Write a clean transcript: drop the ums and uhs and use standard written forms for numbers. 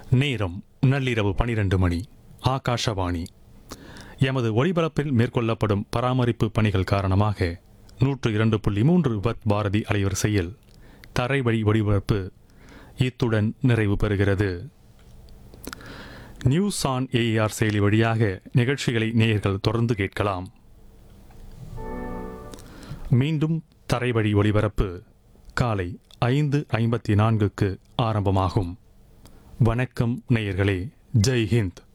நேரம் நள்ளிரவு 12 மணி. ஆகாஷவாணி. எமது ஒளிபரப்பில் மேற்கொள்ளப்படும் பராமரிப்பு பணிகள் காரணமாக 102.3 வத் பாரதி அலைவரிசையில் தரைவழி ஒளிபரப்பு இத்துடன் நிறைவு பெறுகிறது. நியூஸ் ஆன் ஏஆர் செயலி வழியாக நிகழ்ச்சிகளை நேயர்கள் தொடர்ந்து கேட்கலாம். மீண்டும் தரைவழி ஒளிபரப்பு காலை 5:54க்கு ஆரம்பமாகும். வணக்கம் நேயர்களே. ஜெய் ஹிந்த்.